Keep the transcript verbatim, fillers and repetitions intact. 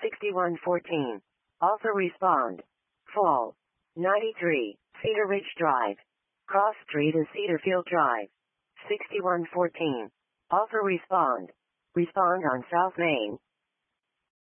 sixty-one fourteen. Also respond. Fall. ninety-three, Cedar Ridge Drive. Cross Street and Cedarfield Drive. sixty-one fourteen. Also respond. Respond on South Main.